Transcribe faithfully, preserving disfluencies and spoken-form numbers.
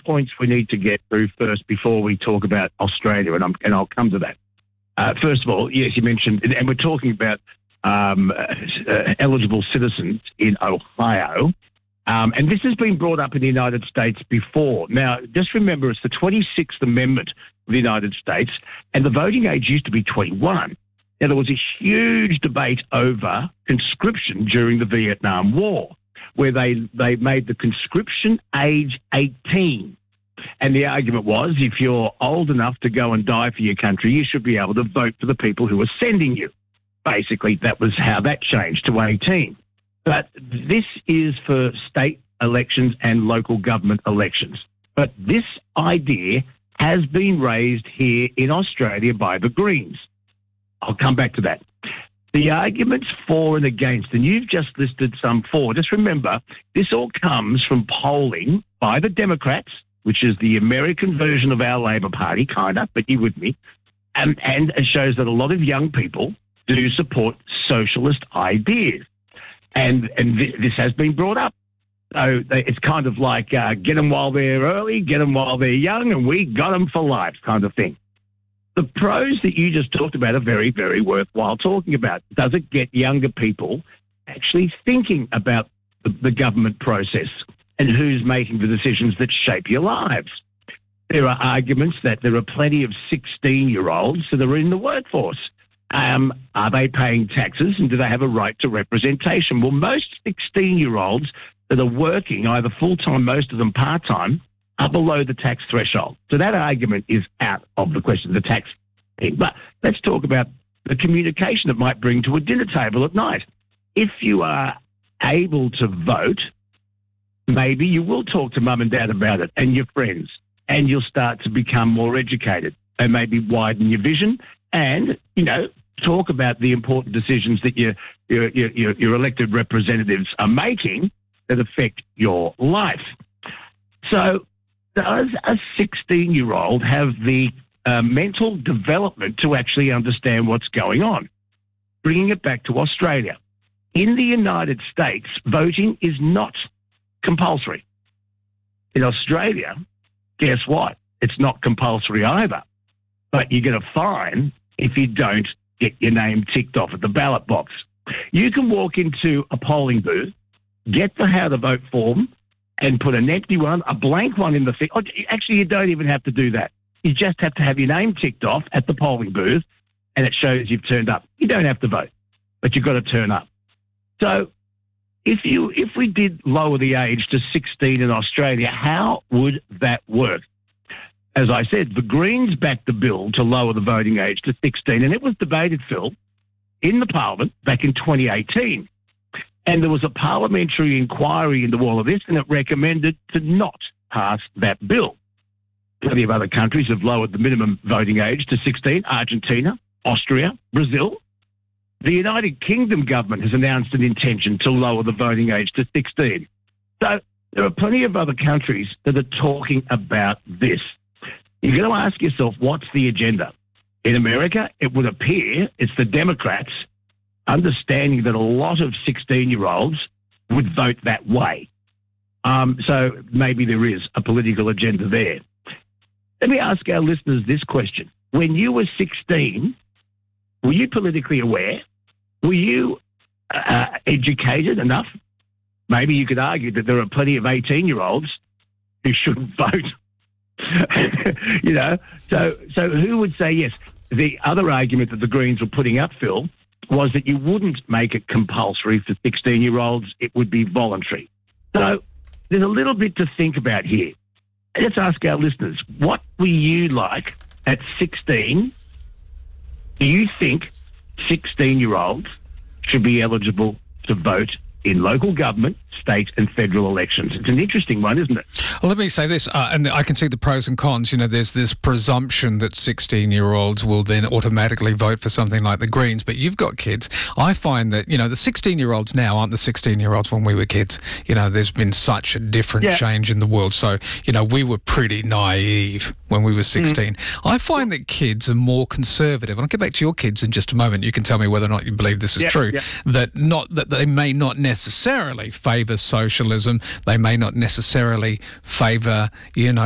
points we need to get through first before we talk about Australia, and, I'm, and I'll come to that. Uh, first of all, yes, you mentioned, and we're talking about um, uh, eligible citizens in Ohio. Um, and this has been brought up in the United States before. Now, just remember, it's the twenty-sixth Amendment of the United States, and the voting age used to be twenty-one. Now, there was a huge debate over conscription during the Vietnam War, where they, they made the conscription age eighteen. And the argument was, if you're old enough to go and die for your country, you should be able to vote for the people who are sending you. Basically, that was how that changed to eighteen. But this is for state elections and local government elections. But this idea has been raised here in Australia by the Greens. I'll come back to that. The arguments for and against, and you've just listed some for. Just remember, this all comes from polling by the Democrats, which is the American version of our Labor Party, kind of, but you with me, and, and it shows that a lot of young people do support socialist ideas. And, and th- this has been brought up. So it's kind of like uh, get them while they're early, get them while they're young, and we got them for life kind of thing. The pros that you just talked about are very, very worthwhile talking about. Does it get younger people actually thinking about the, the government process and who's making the decisions that shape your lives? There are arguments that there are plenty of sixteen-year-olds that are in the workforce. Um, are they paying taxes, and do they have a right to representation? Well, most sixteen-year-olds that are working, either full-time, most of them part-time, are below the tax threshold. So that argument is out of the question, the tax thing. But let's talk about the communication it might bring to a dinner table at night. If you are able to vote, maybe you will talk to mum and dad about it and your friends, and you'll start to become more educated and maybe widen your vision and, you know, talk about the important decisions that your, your, your, your elected representatives are making that affect your life. So does a sixteen-year-old have the uh, mental development to actually understand what's going on? Bringing it back to Australia. In the United States, voting is not compulsory. In Australia, guess what? It's not compulsory either. But you get a fine if you don't get your name ticked off at the ballot box. You can walk into a polling booth, get the how to vote form, and put an empty one, a blank one in the thing. Oh, actually, you don't even have to do that. You just have to have your name ticked off at the polling booth, and it shows you've turned up. You don't have to vote, but you've got to turn up. So if you if we did lower the age to sixteen in Australia, how would that work? As I said, the Greens backed the bill to lower the voting age to sixteen, and it was debated, Phil, in the Parliament back in twenty eighteen. And there was a parliamentary inquiry into all of this, and it recommended to not pass that bill. Plenty of other countries have lowered the minimum voting age to sixteen, Argentina, Austria, Brazil. The United Kingdom government has announced an intention to lower the voting age to sixteen. So there are plenty of other countries that are talking about this. You've got to ask yourself, what's the agenda? In America, it would appear it's the Democrats understanding that a lot of sixteen-year-olds would vote that way. Um, so maybe there is a political agenda there. Let me ask our listeners this question. When you were sixteen, were you politically aware? Were you uh, educated enough? Maybe you could argue that there are plenty of eighteen-year-olds who shouldn't vote. you know, so so who would say yes? The other argument that the Greens were putting up, Phil, was that you wouldn't make it compulsory for sixteen-year-olds. It would be voluntary. So there's a little bit to think about here. Let's ask our listeners, what were you like at sixteen? Do you think sixteen-year-olds should be eligible to vote in local government, state and federal elections? It's an interesting one, isn't it? Well, let me say this, uh, and I can see the pros and cons. You know, there's this presumption that sixteen-year-olds will then automatically vote for something like the Greens, but you've got kids. I find that, you know, the sixteen-year-olds now aren't the sixteen-year-olds when we were kids. You know, there's been such a different yeah. change in the world. So, you know, we were pretty naive when we were sixteen. Mm. I find that kids are more conservative, and I'll get back to your kids in just a moment. You can tell me whether or not you believe this is yeah, true, yeah. that not that they may not necessarily favour socialism. They may not necessarily favour, you know,